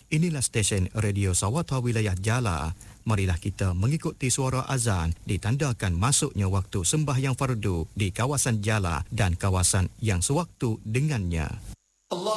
Inilah stesen radio Sawata Wilayah Jala. Marilah kita mengikuti suara azan ditandakan masuknya waktu sembahyang fardu di kawasan Jala dan kawasan yang sewaktu dengannya.